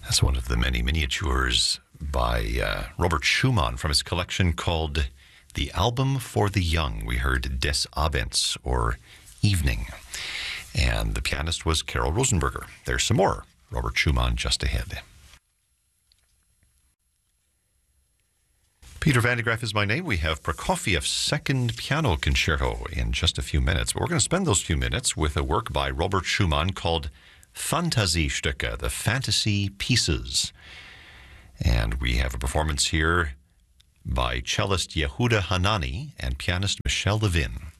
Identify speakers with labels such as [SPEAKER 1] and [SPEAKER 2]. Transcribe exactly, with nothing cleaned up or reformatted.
[SPEAKER 1] That's one of the many miniatures by uh, Robert Schumann from his collection called The Album for the Young. We heard Des Abends, or Evening. And the pianist was Carol Rosenberger. There's some more Robert Schumann just ahead. Peter Van de Graaff is my name. We have Prokofiev's Second Piano Concerto in just a few minutes. But we're going to spend those few minutes with a work by Robert Schumann called Fantasiestücke, the Fantasy Pieces. And we have a performance here by cellist Yehuda Hanani and pianist Michel Levin.